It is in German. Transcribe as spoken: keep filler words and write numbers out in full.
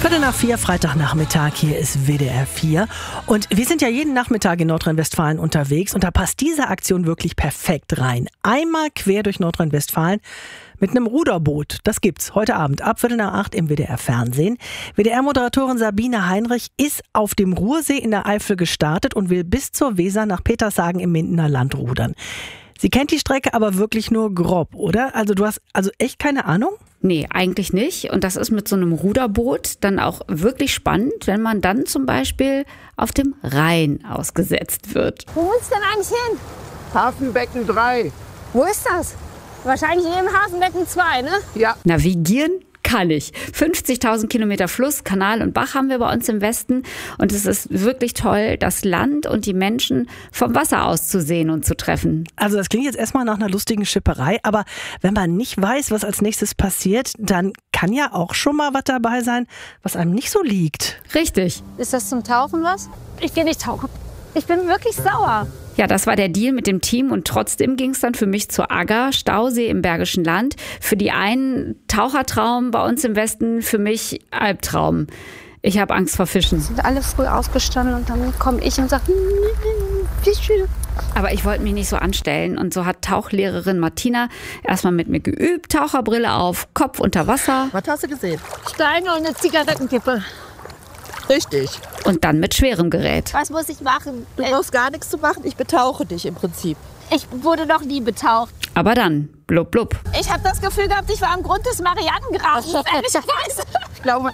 Viertel nach vier, Freitagnachmittag, hier ist W D R vier. Und wir sind ja jeden Nachmittag in Nordrhein-Westfalen unterwegs und da passt diese Aktion wirklich perfekt rein. Einmal quer durch Nordrhein-Westfalen mit einem Ruderboot. Das gibt's heute Abend ab Viertel nach acht im W D R-Fernsehen. W D R-Moderatorin Sabine Heinrich ist auf dem Ruhrsee in der Eifel gestartet und will bis zur Weser nach Petershagen im Mindener Land rudern. Sie kennt die Strecke aber wirklich nur grob, oder? Also du hast also echt keine Ahnung? Nee, eigentlich nicht. Und das ist mit so einem Ruderboot dann auch wirklich spannend, wenn man dann zum Beispiel auf dem Rhein ausgesetzt wird. Wo willst du denn eigentlich hin? Hafenbecken drei. Wo ist das? Wahrscheinlich neben Hafenbecken zwei, ne? Ja. Navigieren kann ich. fünfzigtausend Kilometer Fluss, Kanal und Bach haben wir bei uns im Westen. Und es ist wirklich toll, das Land und die Menschen vom Wasser aus zu sehen und zu treffen. Also das klingt jetzt erstmal nach einer lustigen Schipperei, aber wenn man nicht weiß, was als nächstes passiert, dann kann ja auch schon mal was dabei sein, was einem nicht so liegt. Richtig. Ist das zum Tauchen was? Ich gehe nicht tauchen. Ich bin wirklich sauer. Ja, das war der Deal mit dem Team und trotzdem ging es dann für mich zur Agger, Stausee im Bergischen Land. Für die einen Tauchertraum, bei uns im Westen für mich Albtraum. Ich habe Angst vor Fischen. Sind alle früh aufgestanden und dann komme ich und sage, Fische. Aber ich wollte mich nicht so anstellen und so hat Tauchlehrerin Martina erstmal mit mir geübt, Taucherbrille auf, Kopf unter Wasser. Was hast du gesehen? Steine und eine Zigarettenkippe. Richtig. Und dann mit schwerem Gerät. Was muss ich machen? Du brauchst gar nichts zu machen. Ich betauche dich im Prinzip. Ich wurde noch nie betaucht. Aber dann, blub blub. Ich habe das Gefühl gehabt, ich war am Grund des Marianengrabens. Ehrlicherweise. Ich glaube,